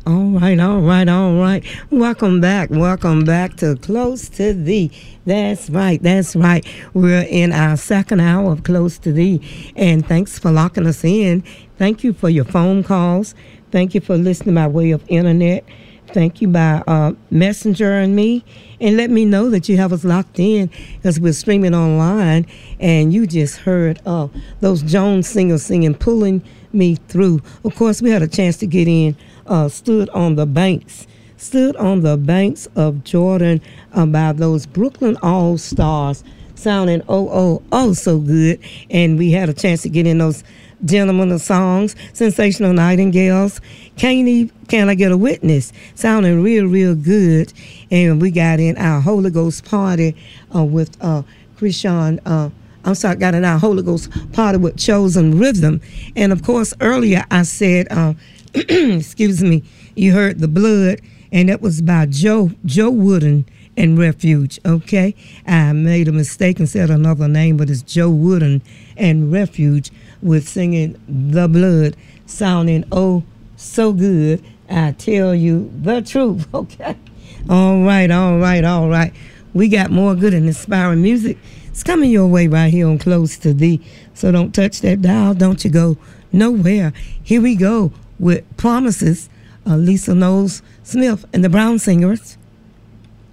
All right, all right, all right. Welcome back. Welcome back to Close to Thee. That's right, that's right. We're in our second hour of Close to Thee. And thanks for locking us in. Thank you for your phone calls. Thank you for listening by way of internet. Thank you by Messenger and me. And let me know that you have us locked in because we're streaming online. And you just heard those Jones singers singing Pulling Me Through. Of course, we had a chance to get in. Stood on the banks of Jordan by those Brooklyn All-Stars, sounding oh so good. And we had a chance to get in those gentlemen of songs, Sensational Nightingales, Can I Get a Witness, sounding real good. And we got in our Holy Ghost party with Krishan. Got in our Holy Ghost party with Chosen Rhythm. And of course, earlier I said, excuse me, you heard The Blood, and that was by Joe Wooden and Refuge, okay? I made a mistake and said another name, but it's Joe Wooden and Refuge with singing The Blood, sounding oh so good. I tell you the truth, okay? All right. We got more good and inspiring music. It's coming your way right here on Close to Thee. So don't touch that dial. Don't you go nowhere. Here we go with Promises, Lisa Knowles Smith and the Brown Singers.